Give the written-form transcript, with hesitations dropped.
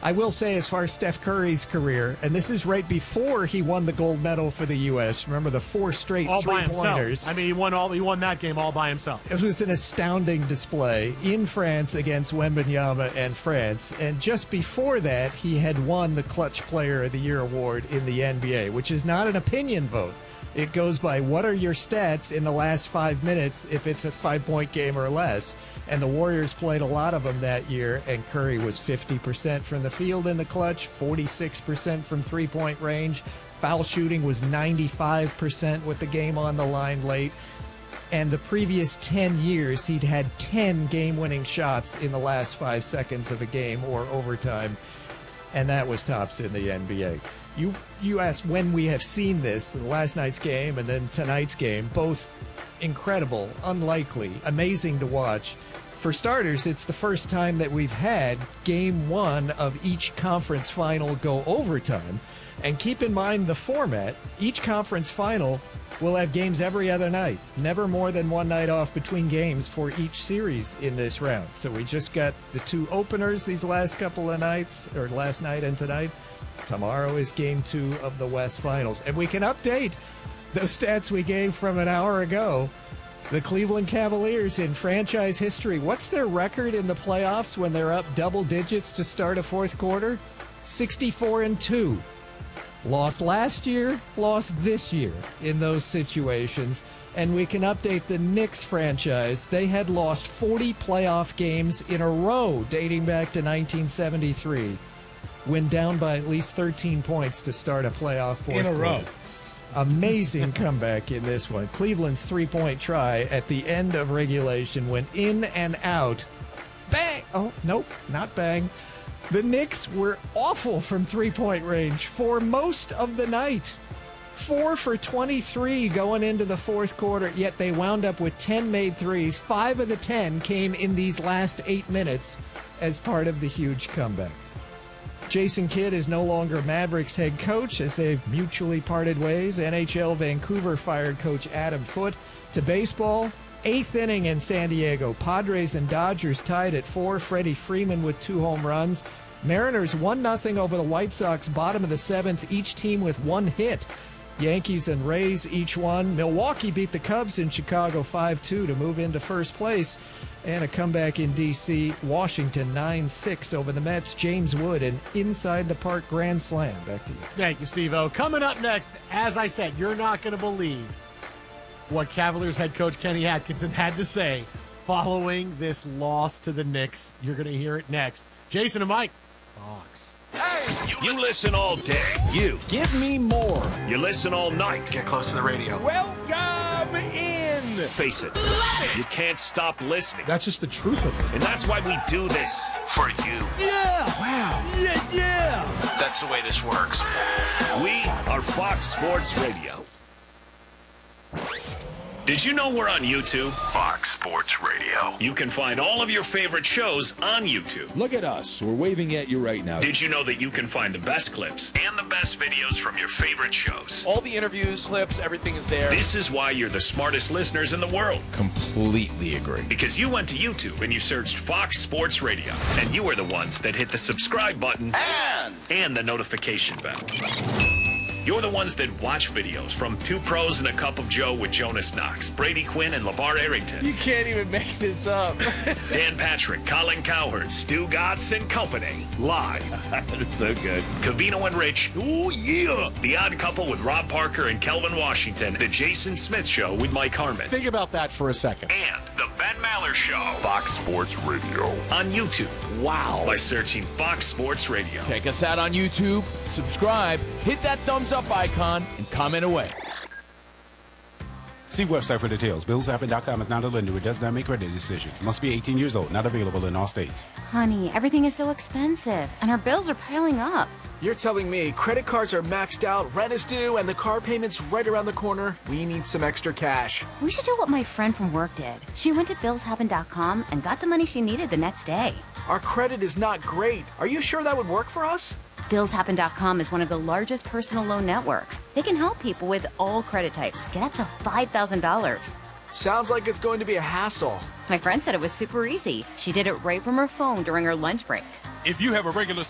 I will say, as far as Steph Curry's career, and this is right before he won the gold medal for the U.S. Remember the 4 straight all three-pointers. I mean, he won that game all by himself. It was an astounding display in France against Wembanyama and France. And just before that, he had won the Clutch Player of the Year award in the NBA, which is not an opinion vote. It goes by what are your stats in the last 5 minutes if it's a 5-point game or less. And the Warriors played a lot of them that year, and Curry was 50% from the field in the clutch, 46% from three-point range. Foul shooting was 95% with the game on the line late. And the previous 10 years, he'd had 10 game-winning shots in the last 5 seconds of a game or overtime, and that was tops in the NBA. You asked when we have seen this, last night's game and then tonight's game, both incredible, unlikely, amazing to watch. For starters, it's the first time that we've had game 1 of each conference final go overtime. And keep in mind the format. Each conference final will have games every other night. Never more than one night off between games for each series in this round. So we just got the 2 openers these last couple of nights, or last night and tonight. Tomorrow is game 2 of the West Finals. And we can update those stats we gave from an hour ago. The Cleveland Cavaliers in franchise history, what's their record in the playoffs when they're up double digits to start a fourth quarter? 64-2. Lost last year, lost this year in those situations. And we can update the Knicks franchise. They had lost 40 playoff games in a row dating back to 1973. When down by at least 13 points to start a playoff fourth quarter. In a row. Amazing comeback in this one. Cleveland's three-point try at the end of regulation went in and out. Bang! Oh, nope, not bang. The Knicks were awful from three-point range for most of the night. 4 for 23 going into the fourth quarter, yet they wound up with 10 made threes. 5 of the 10 came in these last 8 minutes as part of the huge comeback. Jason Kidd is no longer Mavericks head coach as they've mutually parted ways. NHL Vancouver fired coach Adam Foote. To baseball, 8th inning in San Diego. Padres and Dodgers tied at 4. Freddie Freeman with 2 home runs. Mariners 1-0 over the White Sox, bottom of the 7th, each team with 1 hit. Yankees and Rays each won. Milwaukee beat the Cubs in Chicago 5-2 to move into first place. And a comeback in D.C. Washington 9-6 over the Mets. James Wood, an inside-the-park grand slam. Back to you. Thank you, Steve-O. Coming up next, as I said, you're not going to believe what Cavaliers head coach Kenny Atkinson had to say following this loss to the Knicks. You're going to hear it next. Jason and Mike, Fox. Hey! You listen all day. You. Give me more. You listen all night. Get close to the radio. Welcome in. Face it. You can't stop listening. That's just the truth of it. And that's why we do this. For you. Yeah. Wow. Yeah. That's the way this works. We are Fox Sports Radio. Did you know we're on YouTube? Fox Sports Radio. You can find all of your favorite shows on YouTube. Look at us. We're waving at you right now. Did you know that you can find the best clips and the best videos from your favorite shows? All the interviews, clips, everything is there. This is why you're the smartest listeners in the world. Completely agree. Because you went to YouTube and you searched Fox Sports Radio. And you are the ones that hit the subscribe button and the notification bell. You're the ones that watch videos from Two Pros and a Cup of Joe with Jonas Knox, Brady Quinn, and LeVar Arrington. You can't even make this up. Dan Patrick, Colin Cowherd, Stu Gatz and Company. Live. That is so good. Covino and Rich. Oh, yeah. The Odd Couple with Rob Parker and Kelvin Washington. The Jason Smith Show with Mike Harmon. Think about that for a second. And the Ben Maller Show. Fox Sports Radio. On YouTube. Wow. By searching Fox Sports Radio. Check us out on YouTube. Subscribe. Hit that thumbs up icon and comment away. See website for details. BillsHappen.com is not a lender. It does not make credit decisions. Must be 18 years old. Not available in all states. Honey, everything is so expensive, and our bills are piling up. You're telling me credit cards are maxed out, rent is due, and the car payment's right around the corner? We need some extra cash. We should do what my friend from work did. She went to BillsHappen.com and got the money she needed the next day. Our credit is not great. Are you sure that would work for us? BillsHappen.com is one of the largest personal loan networks. They can help people with all credit types get up to $5,000. Sounds like it's going to be a hassle. My friend said it was super easy. She did it right from her phone during her lunch break. If you have a regular